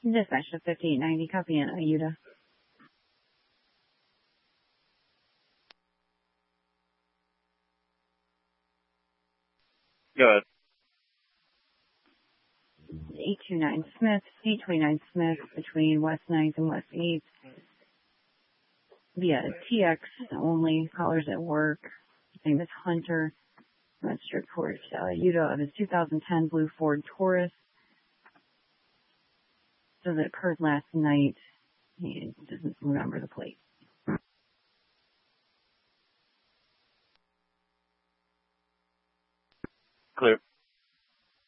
Dispatch to 5890, copy in Ayuda. Go ahead. 829 Smith, 829 Smith, between West 9th and West 8th. Via TX only, callers at work. His name is Hunter. Let's report Ayuda of his 2010 blue Ford Taurus. So that occurred last night. He doesn't remember the plate. Clear.